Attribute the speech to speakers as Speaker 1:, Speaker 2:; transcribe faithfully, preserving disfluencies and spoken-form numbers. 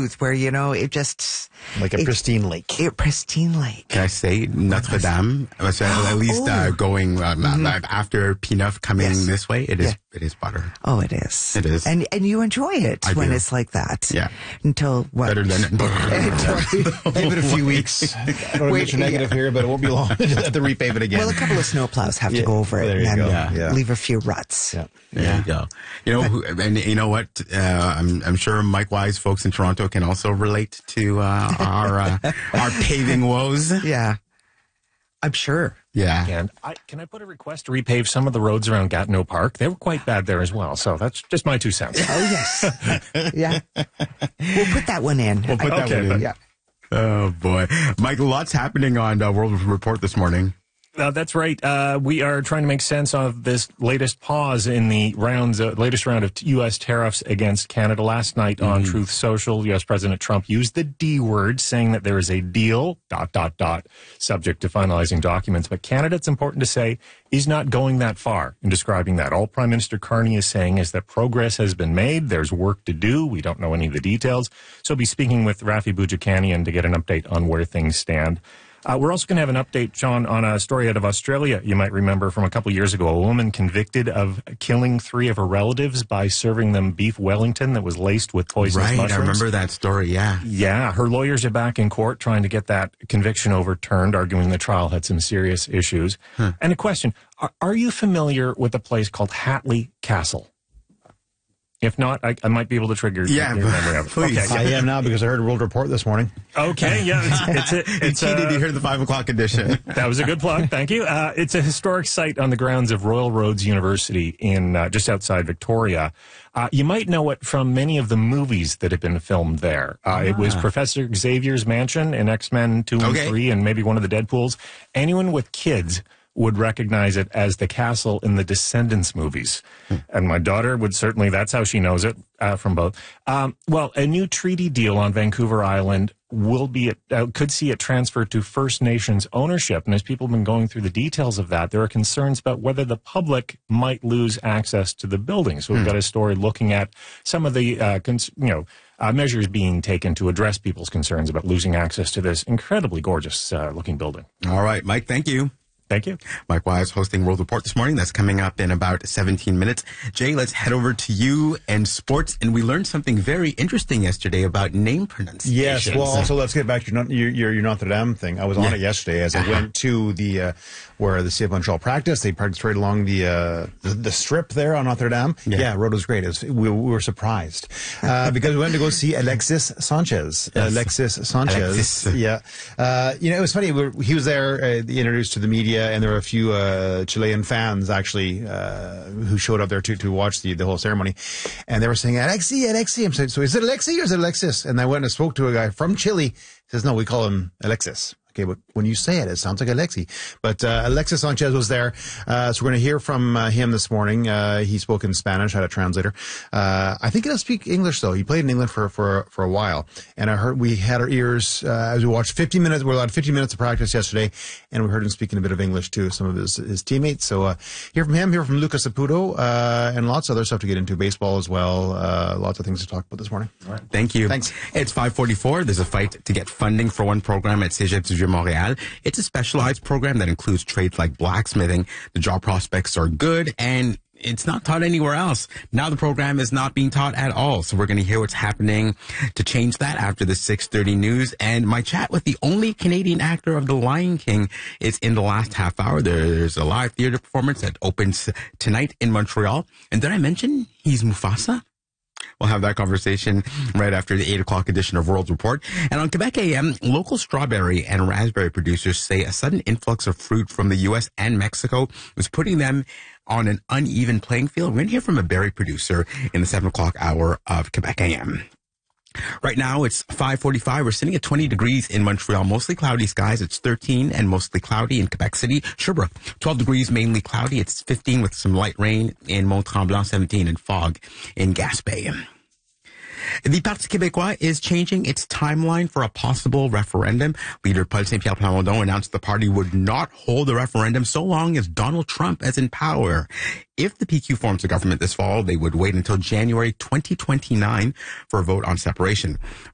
Speaker 1: smooth where, you know, it just...
Speaker 2: Like a
Speaker 1: it,
Speaker 2: pristine lake.
Speaker 1: A pristine lake.
Speaker 3: Can I say Notre Dame? So at least
Speaker 1: Oh.
Speaker 3: uh, going um,
Speaker 1: Mhm.
Speaker 3: uh, after Pinot coming
Speaker 1: Yes.
Speaker 3: this way, it is
Speaker 1: Yeah.
Speaker 3: it is butter.
Speaker 1: Oh, it is.
Speaker 3: It is.
Speaker 1: And and you enjoy it
Speaker 3: I
Speaker 1: when
Speaker 3: do.
Speaker 1: it's like that.
Speaker 3: Yeah.
Speaker 1: Until what?
Speaker 3: Better than
Speaker 1: Until-
Speaker 2: Give it a few weeks. I don't want to
Speaker 1: Wait,
Speaker 2: get your negative here, but it won't be long. Just have to repave it again.
Speaker 1: Well, a couple of snowplows have to
Speaker 2: Yeah,
Speaker 1: go over it
Speaker 2: there you
Speaker 1: and
Speaker 2: go.
Speaker 3: Yeah.
Speaker 2: Yeah.
Speaker 1: leave a few ruts.
Speaker 2: Yeah.
Speaker 3: There
Speaker 1: Yeah.
Speaker 3: you go. You know, who, and you know what? Uh, I'm I'm sure Mike Wise folks in Toronto can also relate to uh, our uh, our paving woes.
Speaker 1: Yeah. I'm sure.
Speaker 3: Yeah.
Speaker 4: And I, can I put a request to repave some of the roads around Gatineau Park? They were quite bad there as well. So that's just my two cents.
Speaker 1: Oh, yes. Yeah. We'll put that one in.
Speaker 3: We'll put that
Speaker 4: Okay,
Speaker 3: one in.
Speaker 4: but-
Speaker 1: Yeah.
Speaker 3: Oh boy, Mike, lots happening on uh, World Report this morning.
Speaker 4: Uh, that's right. Uh, we are trying to make sense of this latest pause in the rounds, uh, latest round of U S tariffs against Canada. Last night on
Speaker 3: Mm-hmm.
Speaker 4: Truth Social, U S President Trump used the D word, saying that there is a deal, dot, dot, dot, subject to finalizing documents. But Canada, it's important to say, is not going that far in describing that. All Prime Minister Carney is saying is that progress has been made. There's work to do. We don't know any of the details. So I'll be speaking with Rafi Boudjikanian to get an update on where things stand. Uh, we're also going to have an update, John, on a story out of Australia. You might remember from a couple years ago, a woman convicted of killing three of her relatives by serving them beef Wellington that was laced with poisonous
Speaker 3: Right,
Speaker 4: mushrooms.
Speaker 3: I remember that story. Yeah.
Speaker 4: Yeah, her lawyers are back in court trying to get that conviction overturned, arguing the trial had some serious issues.
Speaker 3: Huh.
Speaker 4: And a question, are, are you familiar with a place called Hatley Castle? If not, I, I might be able to trigger
Speaker 3: Yeah,
Speaker 4: your memory of it.
Speaker 3: please.
Speaker 4: Okay,
Speaker 2: I am now because I heard a World Report this morning.
Speaker 4: okay yeah, it's, it's, a,
Speaker 3: You
Speaker 4: it's
Speaker 3: cheated.
Speaker 4: a,
Speaker 3: You heard the five o'clock edition.
Speaker 4: That was a good plug. Thank you. Uh, it's a historic site on the grounds of Royal Roads University in uh, just outside Victoria. Uh, you might know it from many of the movies that have been filmed there. Uh, It was Professor Xavier's mansion in X-Men two and
Speaker 3: Okay.
Speaker 4: three and maybe one of the Deadpools. Anyone with kids would recognize it as the castle in the Descendants movies. And my daughter would certainly, that's how she knows it uh, from both. Um, well, a new treaty deal on Vancouver Island will be, uh, could see it transferred to First Nations ownership. And as people have been going through the details of that, there are concerns about whether the public might lose access to the building. So we've
Speaker 3: Hmm.
Speaker 4: got a story looking at some of the, uh, cons- you know, uh, measures being taken to address people's concerns about losing access to this incredibly gorgeous uh, looking building.
Speaker 3: All right, Mike, thank you.
Speaker 4: Thank you.
Speaker 3: Mike Wise hosting World Report this morning. That's coming up in about seventeen minutes. Jay, let's head over to you and sports. And we learned something very interesting yesterday about name pronunciation.
Speaker 2: Yes, well, also let's get back to your your, your, your Notre Dame thing. I was on
Speaker 3: Yeah.
Speaker 2: it yesterday as I
Speaker 3: Uh-huh.
Speaker 2: went to the uh, where the C F Montreal practice. They practiced right along the uh, the, the strip there on Notre Dame.
Speaker 3: Yeah.
Speaker 2: Yeah, road was great. It was, we, we were surprised uh, because we went to go see Alexis Sanchez.
Speaker 3: Yes.
Speaker 2: Alexis Sanchez.
Speaker 3: Alexis.
Speaker 2: Yeah, uh, you know, it was funny. We were, he was there, uh, introduced to the media, and there were a few uh, Chilean fans actually uh, who showed up there to to watch the the whole ceremony, and they were saying Alexi, Alexi. I'm saying, so is it Alexi or is it Alexis? And I went and spoke to a guy from Chile. He says, no, we call him Alexis. Okay, but when you say it, it sounds like Alexi. But uh, Alexis Sanchez was there, uh, so we're going to hear from uh, him this morning. Uh, he spoke in Spanish, had a translator. Uh, I think he does speak English, though. He played in England for for for a while, and I heard we had our ears uh, as we watched fifty minutes. We allowed fifty minutes of practice yesterday, and we heard him speaking a bit of English to some of his his teammates. So uh, hear from him, hear from Lucas Saputo, uh, and lots of other stuff to get into, baseball as well. Uh, lots of things to talk about this morning.
Speaker 3: All right. Thank you.
Speaker 2: Thanks.
Speaker 3: It's five forty-four. There's a fight to get funding for one program at Cégep du Vieux-Montréal. It's a specialized program that includes trades like blacksmithing. The job prospects are good, and it's not taught anywhere else. Now the program is not being taught at all. So we're going to hear what's happening to change that after the six thirty news. And my chat with the only Canadian actor of The Lion King is in the last half hour. There's a live theater performance that opens tonight in Montreal. And did I mention he's Mufasa? We'll have that conversation right after the eight o'clock edition of World Report. And on Quebec A M, local strawberry and raspberry producers say a sudden influx of fruit from the U S and Mexico is putting them on an uneven playing field. We're going to hear from a berry producer in the seven o'clock hour of Quebec A M. Right now, it's five forty-five. We're sitting at twenty degrees in Montreal. Mostly cloudy skies. It's thirteen and mostly cloudy in Quebec City. Sherbrooke, twelve degrees, mainly cloudy. It's fifteen with some light rain in Mont-Tremblant, seventeen and fog in Gaspé. The Parti québécois is changing its timeline for a possible referendum. Leader Paul Saint-Pierre Plamondon announced the party would not hold the referendum so long as Donald Trump is in power. If the P Q forms a government this fall, they would wait until January twenty twenty-nine for a vote on separation.